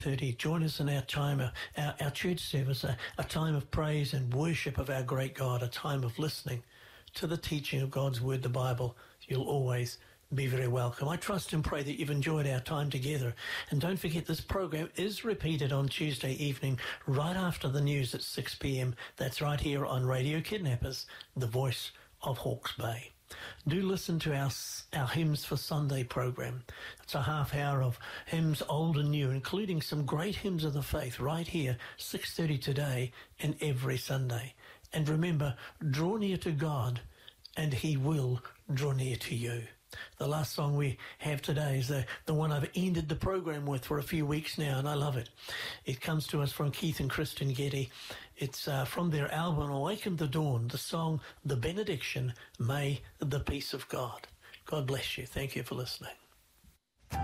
30. Join us in our time, our church service, a time of praise and worship of our great God, a time of listening to the teaching of God's Word, the Bible. You'll always be very welcome. I trust and pray that you've enjoyed our time together. And don't forget, this program is repeated on Tuesday evening, right after the news at 6 p.m. That's right here on Radio Kidnappers, the voice of Hawke's Bay. Do listen to our Hymns for Sunday program. It's a half hour of hymns old and new, including some great hymns of the faith right here, 6:30 today and every Sunday. And remember, draw near to God and He will draw near to you. The last song we have today is the one I've ended the program with for a few weeks now, and I love it. It comes to us from Keith and Kristen Getty. It's from their album Awaken the Dawn, the song The Benediction, May the Peace of God. God bless you. Thank you for listening.